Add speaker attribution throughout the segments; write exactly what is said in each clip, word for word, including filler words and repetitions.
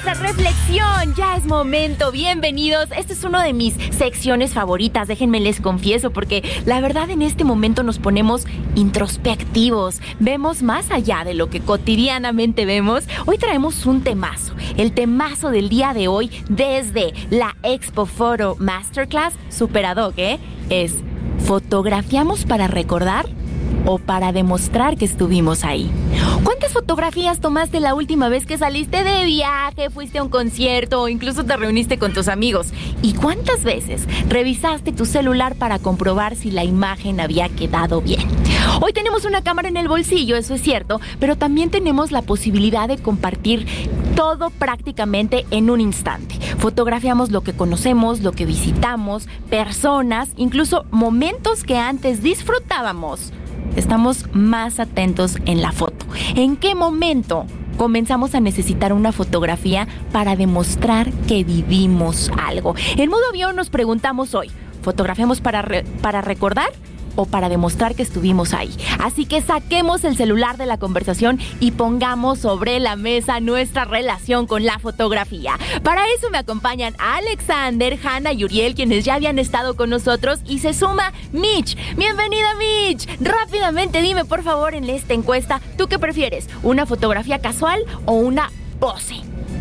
Speaker 1: nuestra reflexión. Ya es momento, bienvenidos. Esta es una de mis secciones favoritas, déjenme les confieso, porque la verdad en este momento nos ponemos introspectivos. Vemos más allá de lo que cotidianamente vemos. Hoy traemos un temazo. El temazo del día de hoy desde la Expo Photo Masterclass Super Ad Hoc, ¿eh? Es ¿fotografiamos para recordar o para demostrar que estuvimos ahí? ¿Cuántas fotografías tomaste la última vez que saliste de viaje, fuiste a un concierto o incluso te reuniste con tus amigos? ¿Y cuántas veces revisaste tu celular para comprobar si la imagen había quedado bien? Hoy tenemos una cámara en el bolsillo, eso es cierto, pero también tenemos la posibilidad de compartir todo prácticamente en un instante. Fotografiamos lo que conocemos, lo que visitamos, personas, incluso momentos que antes disfrutábamos. Estamos más atentos en la foto. ¿En qué momento comenzamos a necesitar una fotografía para demostrar que vivimos algo? En modo avión nos preguntamos hoy, ¿fotografiamos para, re- para recordar o para demostrar que estuvimos ahí? Así que saquemos el celular de la conversación y pongamos sobre la mesa nuestra relación con la fotografía. Para eso me acompañan Alexander, Hannah y Uriel, quienes ya habían estado con nosotros, y se suma Mitch. Bienvenida, Mitch. Rápidamente dime, por favor, en esta encuesta, ¿tú qué prefieres? ¿Una fotografía casual o una pose?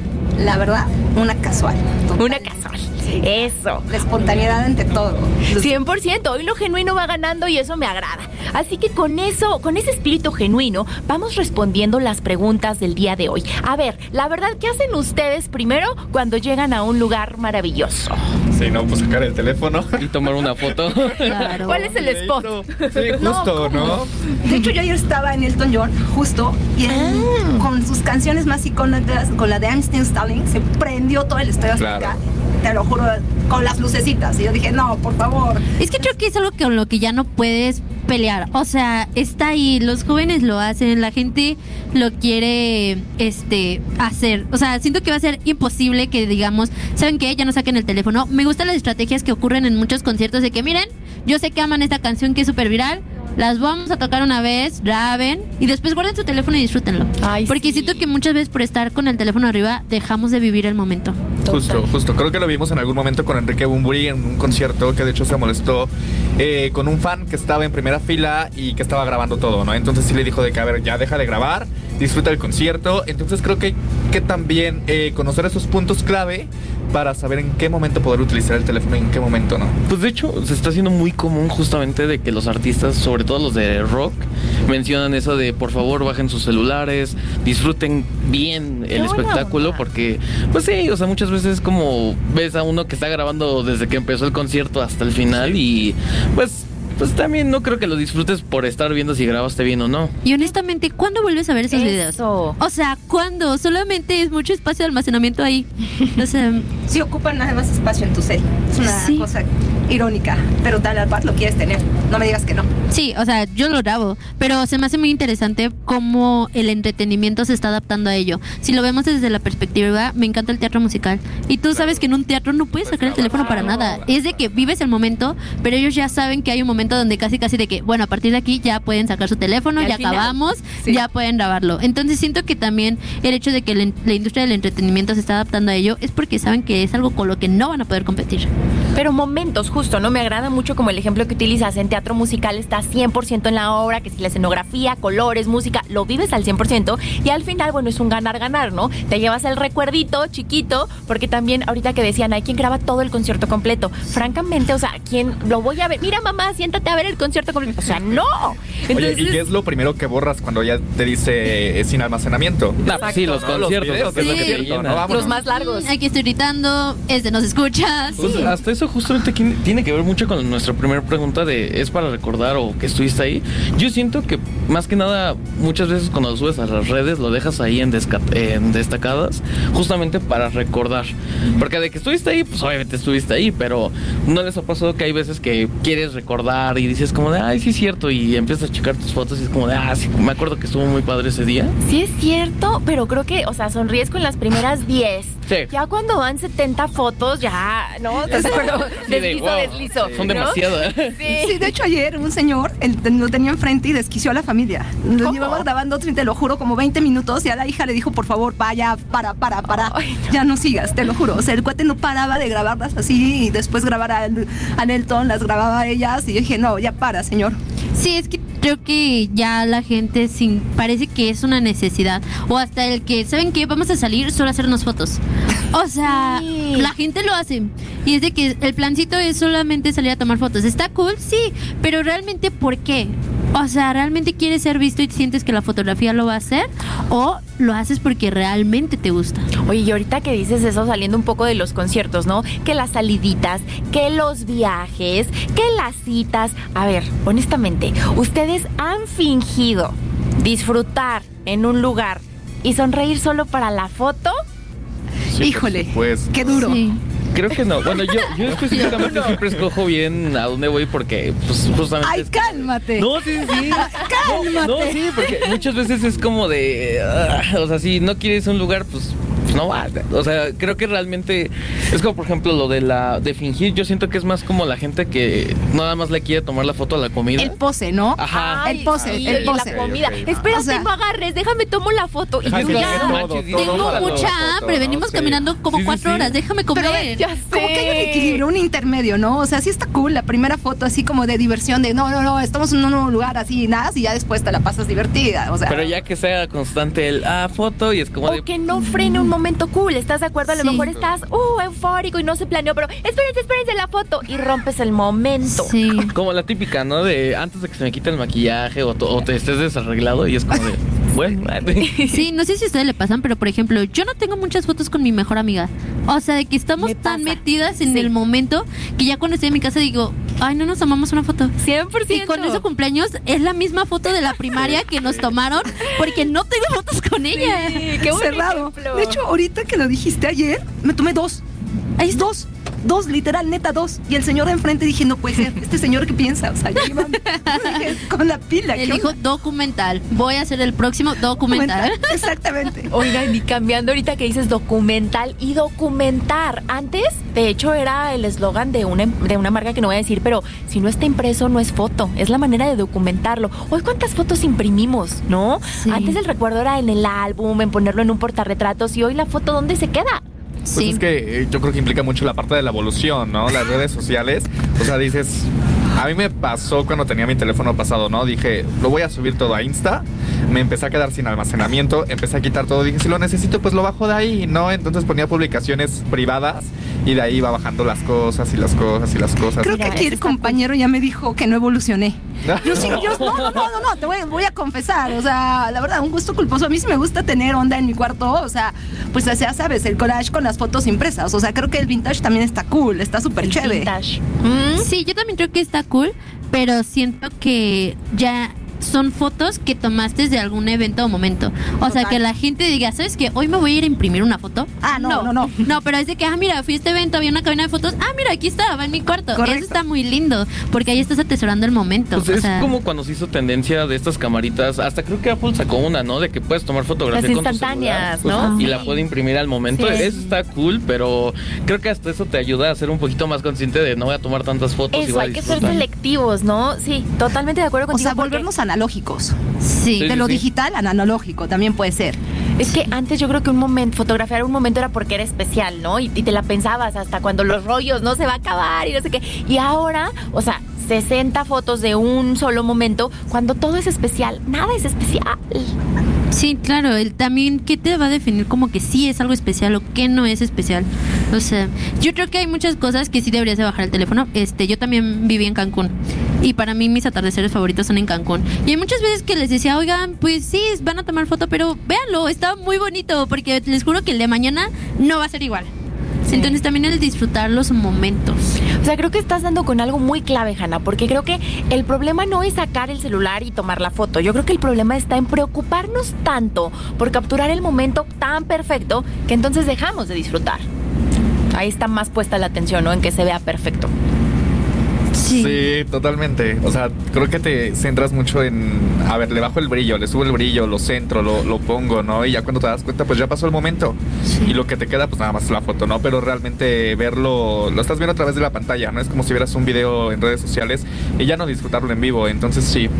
Speaker 2: La verdad, una casual.
Speaker 1: Una casual. Sí. Eso.
Speaker 2: La espontaneidad ante todo.
Speaker 1: cien por ciento. Hoy lo genuino va ganando y eso me agrada. Así que con eso, con ese espíritu genuino, vamos respondiendo las preguntas del día de hoy. A ver, la verdad, ¿qué hacen ustedes primero cuando llegan a un lugar maravilloso?
Speaker 3: Sí, no, pues sacar el teléfono
Speaker 4: y tomar una foto.
Speaker 1: Claro. ¿Cuál es el spot?
Speaker 3: Sí, justo, ¿no? ¿no?
Speaker 2: De hecho, yo ayer estaba en Elton John, justo, y él, ah. con sus canciones más icónicas, con la de I'm Still Stalling, se prendió todo el estadio
Speaker 4: claro.
Speaker 2: acá. Te lo juro, con las lucecitas. Y yo dije, no, por favor.
Speaker 5: Es que creo que es algo con lo que ya no puedes pelear. O sea, está ahí, los jóvenes lo hacen, la gente lo quiere este hacer. O sea, siento que va a ser imposible que digamos, ¿saben qué? Ya no saquen el teléfono. Me gustan las estrategias que ocurren en muchos conciertos de que, miren, yo sé que aman esta canción que es súper viral, las vamos a tocar una vez, graben y después guarden su teléfono y disfrútenlo. Ay, porque sí. Siento que muchas veces por estar con el teléfono arriba dejamos de vivir el momento.
Speaker 3: Justo, justo. Creo que lo vimos en algún momento con Enrique Bunbury en un concierto que de hecho se molestó eh, con un fan que estaba en primera fila y que estaba grabando todo, ¿no? Entonces sí le dijo de que, a ver, ya deja de grabar, disfruta el concierto. Entonces creo que, que también eh, conocer esos puntos clave para saber en qué momento poder utilizar el teléfono y en qué momento no.
Speaker 4: Pues de hecho se está haciendo muy común justamente de que los artistas, sobre todo los de rock, mencionan eso de por favor bajen sus celulares, disfruten bien el espectáculo, porque pues sí, o sea, muchas veces como ves a uno que está grabando desde que empezó el concierto hasta el final y pues pues también no creo que lo disfrutes por estar viendo si grabaste bien o no.
Speaker 5: Y honestamente, ¿cuándo vuelves a ver esos
Speaker 1: Eso.
Speaker 5: videos? O sea, ¿cuándo? Solamente es mucho espacio de almacenamiento ahí. O sea,
Speaker 2: sí ocupan nada más espacio en tu cel. Es una sí. cosa irónica, pero tal al par lo quieres tener. No me digas que no.
Speaker 5: Sí, o sea, yo lo grabo, pero se me hace muy interesante cómo el entretenimiento se está adaptando a ello. Si lo vemos desde la perspectiva, me encanta el teatro musical. Y tú claro. sabes que en un teatro no puedes sacar el teléfono para nada. Es de que vives el momento, pero ellos ya saben que hay un momento donde casi casi de que, bueno, a partir de aquí ya pueden sacar su teléfono, ya final, acabamos, sí. ya pueden grabarlo. Entonces siento que también el hecho de que la, la industria del entretenimiento se está adaptando a ello es porque saben que es algo con lo que no van a poder competir.
Speaker 1: Pero momentos, justo, ¿no? Me agrada mucho como el ejemplo que utilizas. En teatro musical está cien por ciento en la obra, que si la escenografía, colores, música, lo vives al cien por ciento y al final, bueno, es un ganar-ganar, ¿no? Te llevas el recuerdito chiquito, porque también ahorita que decían, hay quien graba todo el concierto completo. Francamente, o sea, ¿quién lo voy a ver? Mira, mamá, siéntate a ver el concierto completo. O sea, no.
Speaker 3: Entonces, oye, ¿y qué es lo primero que borras cuando ya te dice eh, sin almacenamiento?
Speaker 4: No, sí, los
Speaker 3: ¿no?
Speaker 4: conciertos.
Speaker 3: Los, videos,
Speaker 5: sí.
Speaker 3: es lo que siento, ¿no?
Speaker 1: Los más largos.
Speaker 5: Aquí estoy gritando, este no se escucha.
Speaker 4: Pues
Speaker 5: sí.
Speaker 4: Hasta eso justamente tiene que ver mucho con nuestra primera pregunta de ¿es para recordar o que estuviste ahí? Yo siento que más que nada muchas veces cuando lo subes a las redes lo dejas ahí en, desca- en destacadas justamente para recordar, porque de que estuviste ahí pues obviamente estuviste ahí, pero ¿no les ha pasado que hay veces que quieres recordar y dices como de ay sí es cierto y empiezas a checar tus fotos y es como de ah sí, me acuerdo que estuvo muy padre ese día?
Speaker 1: Sí es cierto, pero creo que, o sea, sonríes con las primeras diez.
Speaker 4: Sí.
Speaker 1: Ya cuando van setenta fotos, ya, ¿no? Entonces, pero
Speaker 4: sí, de,
Speaker 1: deslizo,
Speaker 4: wow,
Speaker 1: deslizo.
Speaker 4: Son
Speaker 1: ¿no?
Speaker 4: demasiadas.
Speaker 2: Sí. sí, de hecho ayer un señor el, lo tenía enfrente y desquició a la familia familia. Lo
Speaker 1: ¿Cómo?
Speaker 2: llevaba grabando, te lo juro, como veinte minutos y a la hija le dijo, por favor, vaya, para, para, para.
Speaker 1: Ay, no.
Speaker 2: Ya no sigas, te lo juro. O sea, el cuate no paraba de grabarlas así y después grabar a, a Nelton, las grababa a ellas y yo dije, no, ya para, señor.
Speaker 5: Sí, es que creo que ya la gente sin, parece que es una necesidad. O hasta el que, ¿saben qué? Vamos a salir solo a hacernos fotos. O sea,
Speaker 1: Sí.
Speaker 5: la gente lo hace. Y es de que el plancito es solamente salir a tomar fotos. Está cool, sí, pero realmente ¿por qué? O sea, ¿realmente quieres ser visto y sientes que la fotografía lo va a hacer? ¿O lo haces porque realmente te gusta?
Speaker 1: Oye, y ahorita que dices eso, saliendo un poco de los conciertos, ¿no? Que las saliditas, que los viajes, que las citas. A ver, honestamente, ¿ustedes han fingido disfrutar en un lugar y sonreír solo para la foto?
Speaker 3: Sí,
Speaker 2: Híjole,
Speaker 3: por supuesto.
Speaker 2: qué duro.
Speaker 5: Sí.
Speaker 4: Creo que no. Bueno, yo, yo específicamente siempre escojo bien a dónde voy porque, pues, justamente.
Speaker 2: Ay,
Speaker 4: es-
Speaker 2: cálmate.
Speaker 4: No, sí, sí.
Speaker 2: Cálmate.
Speaker 4: No, no, sí, porque muchas veces es como de. ah, o sea, si no quieres un lugar, pues. pues no va. O sea, creo que realmente es como, por ejemplo, lo de la de fingir. Yo siento que es más como la gente que nada más le quiere tomar la foto a la comida.
Speaker 2: El pose, ¿no?
Speaker 4: Ajá.
Speaker 2: el pose,
Speaker 1: sí,
Speaker 2: el
Speaker 1: y
Speaker 2: pose.
Speaker 1: la comida.
Speaker 3: Ok, ok.
Speaker 1: Espérate,
Speaker 2: O sea-
Speaker 1: no agarres, déjame tomo la foto. Y
Speaker 3: Ajá,
Speaker 1: tú
Speaker 3: sí,
Speaker 1: ya.
Speaker 3: todo,
Speaker 4: manches,
Speaker 3: todo
Speaker 5: Tengo
Speaker 3: para la
Speaker 5: mucha
Speaker 3: foto,
Speaker 5: hambre,
Speaker 3: ¿no?
Speaker 5: venimos
Speaker 3: Sí.
Speaker 5: caminando como
Speaker 4: Sí, sí,
Speaker 5: cuatro
Speaker 4: sí.
Speaker 5: horas, déjame
Speaker 2: Pero
Speaker 5: comer.
Speaker 1: Ya
Speaker 2: como que hay un
Speaker 1: sé.
Speaker 2: equilibrio, un intermedio, ¿no? O sea, sí está cool la primera foto así como de diversión, de no, no, no, estamos en un nuevo lugar así, nada, y ya después te la pasas divertida, o sea.
Speaker 4: Pero ya que sea constante el ah, foto y es como de.
Speaker 1: O que no frene un momento cool, ¿estás de acuerdo? A lo
Speaker 5: Sí.
Speaker 1: mejor estás, uh, eufórico y no se planeó, pero espérense, espérense la foto y rompes el momento.
Speaker 5: Sí.
Speaker 4: Como la típica, ¿no? De antes de que se me quite el maquillaje o, to- o te estés desarreglado y es como de. Bueno,
Speaker 5: Sí, no sé si a ustedes le pasan, pero por ejemplo, yo no tengo muchas fotos con mi mejor amiga. O sea, de que estamos
Speaker 1: Me
Speaker 5: tan
Speaker 1: pasa.
Speaker 5: metidas en
Speaker 1: Sí.
Speaker 5: el momento que ya cuando estoy en mi casa digo, ay, no nos tomamos una foto.
Speaker 1: cien por
Speaker 5: Y
Speaker 1: ciento.
Speaker 5: con ese cumpleaños es la misma foto de la primaria que nos tomaron porque no tengo fotos con ella.
Speaker 1: Sí, qué buen
Speaker 2: cerrado.
Speaker 1: ejemplo.
Speaker 2: De hecho, ahorita que lo dijiste ayer, me tomé dos. Hay dos. Dos, literal, neta, dos. Y el señor de enfrente dije, no puede ser. Este señor, ¿qué piensa? O sea, ya iba dije, con la pila.
Speaker 5: Él
Speaker 2: ¿qué
Speaker 5: dijo
Speaker 2: onda?
Speaker 5: documental. Voy a hacer el próximo documental.
Speaker 2: Exactamente.
Speaker 1: Oigan, y cambiando ahorita que dices documental y documentar. Antes, de hecho, era el eslogan de una, de una marca que no voy a decir, pero si no está impreso, no es foto. Es la manera de documentarlo. Hoy, ¿cuántas fotos imprimimos, no?
Speaker 5: Sí.
Speaker 1: Antes el recuerdo era en el álbum, en ponerlo en un portarretratos, y hoy la foto, ¿dónde se queda?
Speaker 3: Pues
Speaker 5: Sí.
Speaker 3: es que eh, yo creo que implica mucho la parte de la evolución, ¿no? Las redes sociales. O sea, dices, a mí me pasó cuando tenía mi teléfono pasado, ¿no? Dije, lo voy a subir todo a Insta. Me empecé a quedar sin almacenamiento, empecé a quitar todo. Dije, si lo necesito, pues lo bajo de ahí, ¿no? Entonces ponía publicaciones privadas y de ahí iba bajando las cosas y las cosas y las cosas.
Speaker 2: Creo
Speaker 1: Mira,
Speaker 2: que aquí
Speaker 1: eso
Speaker 2: el
Speaker 1: está
Speaker 2: compañero ya me dijo que no evolucioné. Yo sí, yo, no, no, no, no, no, te voy, voy a confesar, o sea, la verdad, un gusto culposo. A mí sí me gusta tener onda en mi cuarto, o sea, pues ya sabes, el collage con las fotos impresas, o sea, creo que el vintage también está cool, está súper
Speaker 1: El
Speaker 2: chévere.
Speaker 1: vintage. ¿Mm?
Speaker 5: Sí, yo también creo que está cool, pero siento que ya son fotos que tomaste de algún evento o momento. O sea,
Speaker 2: Total.
Speaker 5: que la gente diga, ¿sabes qué? Hoy me voy a ir a imprimir una foto.
Speaker 2: Ah, no, no, no.
Speaker 5: No, pero es de que, ah, mira, fui a este evento, había una cabina de fotos. Ah, mira, aquí estaba en mi cuarto.
Speaker 2: Correcto.
Speaker 5: Eso está muy lindo, porque ahí estás atesorando el momento.
Speaker 4: Pues
Speaker 5: o
Speaker 4: es
Speaker 5: sea,
Speaker 4: como cuando se hizo tendencia de estas camaritas. Hasta creo que Apple sacó una, ¿no? De que puedes tomar fotografía
Speaker 1: Las
Speaker 4: con tu
Speaker 1: instantáneas,
Speaker 4: celular,
Speaker 1: ¿no?
Speaker 4: pues, y
Speaker 1: Sí.
Speaker 4: la puede imprimir al momento.
Speaker 1: Sí.
Speaker 4: Eso está cool, pero creo que hasta eso te ayuda a ser un poquito más consciente de no voy a tomar tantas fotos. y
Speaker 1: Eso,
Speaker 4: voy a
Speaker 1: hay que ser
Speaker 4: disfrutar.
Speaker 1: selectivos, ¿no? Sí, totalmente de acuerdo
Speaker 2: O
Speaker 1: contigo.
Speaker 2: sea,
Speaker 1: porque
Speaker 2: volvernos analógicos.
Speaker 5: sí.
Speaker 4: Sí,
Speaker 2: De lo
Speaker 4: sí.
Speaker 2: digital a analógico también puede ser.
Speaker 1: Es que antes yo creo que un momento, fotografiar un momento era porque era especial, ¿no? Y, y te la pensabas hasta cuando los rollos no se va a acabar y no sé qué. Y ahora, o sea, sesenta fotos de un solo momento, cuando todo es especial, nada es especial.
Speaker 5: Sí, claro, el, también, ¿qué te va a definir como que sí es algo especial o qué no es especial? O sea, yo creo que hay muchas cosas que sí deberías de bajar el teléfono. Este, yo también viví en Cancún y para mí mis atardeceres favoritos son en Cancún. Y hay muchas veces que les decía, oigan, pues sí, van a tomar foto, pero véanlo, está muy bonito, porque les juro que el de mañana no va a ser igual. Entonces también el disfrutar los momentos.
Speaker 1: O sea, creo que estás dando con algo muy clave, Hanna, porque creo que el problema no es sacar el celular y tomar la foto. Yo creo que el problema está en preocuparnos tanto por capturar el momento tan perfecto que entonces dejamos de disfrutar. Ahí está más puesta la atención, ¿no? En que se vea perfecto.
Speaker 5: Sí.
Speaker 3: Sí, totalmente. O sea, creo que te centras mucho en, a ver, le bajo el brillo, le subo el brillo, lo centro, lo, lo pongo, ¿no? Y ya cuando te das cuenta, pues ya pasó el momento.
Speaker 5: Sí.
Speaker 3: Y lo que te queda, pues nada más es la foto, ¿no? Pero realmente verlo, lo estás viendo a través de la pantalla, ¿no? Es como si vieras un video en redes sociales y ya no disfrutarlo en vivo. Entonces sí.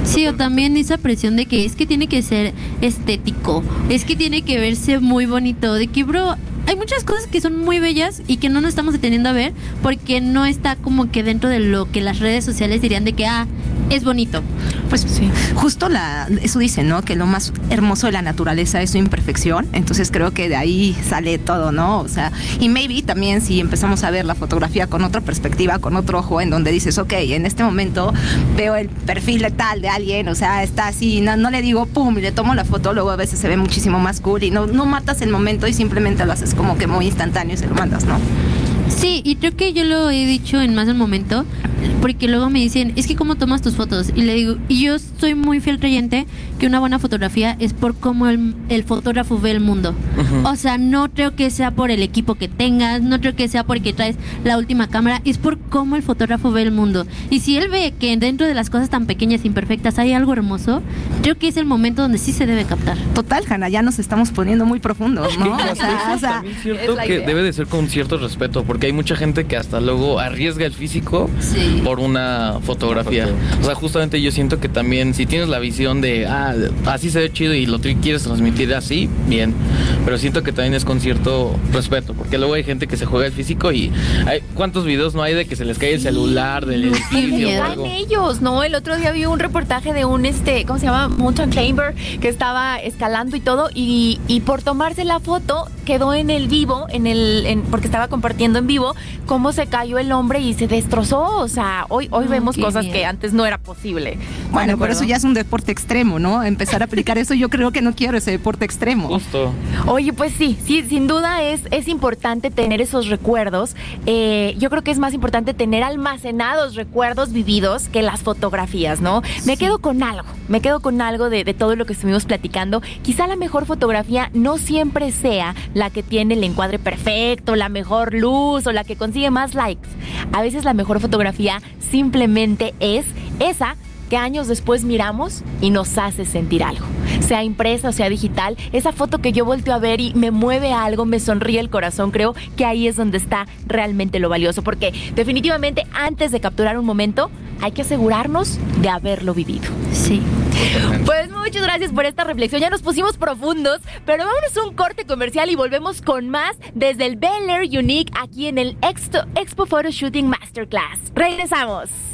Speaker 5: Sí, o también esa presión de que es que tiene que ser estético, es que tiene que verse muy bonito, de que, bro, hay muchas cosas que son muy bellas y que no nos estamos deteniendo a ver porque no está como que dentro de lo que las redes sociales dirían de que, ah, es bonito.
Speaker 2: Pues sí, justo la, eso dice, ¿no? Que lo más hermoso de la naturaleza es su imperfección. Entonces creo que de ahí sale todo, ¿no? O sea, y maybe también si empezamos a ver la fotografía con otra perspectiva, con otro ojo, en donde dices, ok, en este momento veo el perfil de tal de alguien, o sea, está así, no, no le digo pum y le tomo la foto, luego a veces se ve muchísimo más cool y no, no matas el momento y simplemente lo haces como que muy instantáneo y se lo mandas, ¿no?
Speaker 5: Sí, y creo que yo lo he dicho en más de un momento, porque luego me dicen, es que cómo tomas tus fotos, y le digo, y yo soy muy fiel creyente que una buena fotografía es por cómo el, el fotógrafo ve el mundo. Uh-huh. O sea, no creo que sea por el equipo que tengas, no creo que sea porque traes la última cámara, es por cómo el fotógrafo ve el mundo. Y si él ve que dentro de las cosas tan pequeñas e imperfectas hay algo hermoso, creo que es el momento donde sí se debe captar.
Speaker 2: Total, Hanna, ya nos estamos poniendo muy profundos, ¿no?
Speaker 4: O sea, o sea, también es cierto es que idea. Debe de ser con cierto respeto, porque hay mucha gente que hasta luego arriesga el físico sí. por una fotografía. O sea, justamente yo siento que también si tienes la visión de, ah, así se ve chido y lo que quieres transmitir así, bien. Pero siento que también es con cierto respeto, porque luego hay gente que se juega el físico y hay, ¿cuántos videos no hay de que se les cae el celular del edificio?
Speaker 1: Sí, o ellos, ¿no? El otro día vi un reportaje de un, este, ¿cómo se llama? Mountain climber, que estaba escalando y todo, y, y por tomarse la foto quedó en el vivo, en el, en, porque estaba compartiendo en vivo, cómo se cayó el hombre y se destrozó. O sea, hoy, hoy oh, vemos cosas bien. que antes no era posible.
Speaker 2: Bueno, bueno por eso ya es un deporte extremo, ¿no? Empezar a aplicar eso, yo creo que no quiero ese deporte extremo.
Speaker 4: Justo.
Speaker 1: Oye, pues sí, sí, sin duda es, es importante tener esos recuerdos. Eh, yo creo que es más importante tener almacenados recuerdos vividos que las fotografías, ¿no? Sí. Me quedo con algo, me quedo con algo de, de todo lo que estuvimos platicando. Quizá la mejor fotografía no siempre sea la que tiene el encuadre perfecto, la mejor luz o la que consigue más likes. A veces la mejor fotografía simplemente es esa que años después miramos y nos hace sentir algo. Sea impresa o sea digital, esa foto que yo volteo a ver y me mueve algo, me sonríe el corazón, creo que ahí es donde está realmente lo valioso, porque definitivamente antes de capturar un momento hay que asegurarnos de haberlo vivido.
Speaker 5: Sí.
Speaker 1: Pues muchas gracias por esta reflexión, ya nos pusimos profundos, pero vámonos a un corte comercial y volvemos con más desde el Bel Air Unique aquí en el Expo, Expo Photo Shooting Masterclass. Regresamos.